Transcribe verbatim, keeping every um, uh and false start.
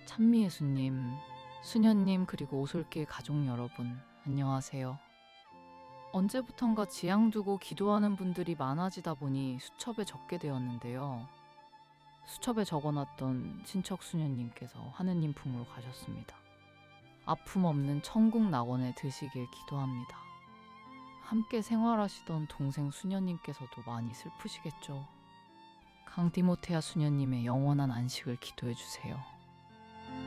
찬미예수님, 수녀님, 그리고 오솔길 가족 여러분, 안녕하세요. 언제부턴가 지향 두고 기도하는 분들이 많아지다 보니 수첩에 적게 되었는데요. 수첩에 적어놨던 친척 수녀님께서 하느님 품으로 가셨습니다. 아픔 없는 천국 낙원에 드시길 기도합니다. 함께 생활하시던 동생 수녀님께서도 많이 슬프시겠죠. 강디모테아 수녀님의 영원한 안식을 기도해 주세요.